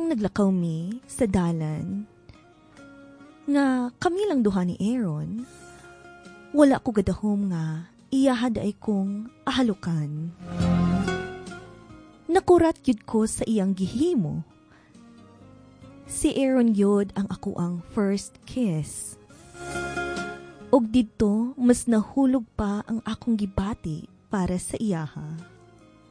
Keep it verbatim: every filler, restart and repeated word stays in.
Nang naglakaw mi sa dalan, nga kami lang duha ni Aaron, wala ko gadahom nga iyahad ay kong ahalukan. Nakurat yun ko sa iyang gihimo. Si Aaron yun ang ako ang first kiss. Og dito, mas nahulog pa ang akong gibati para sa iyaha.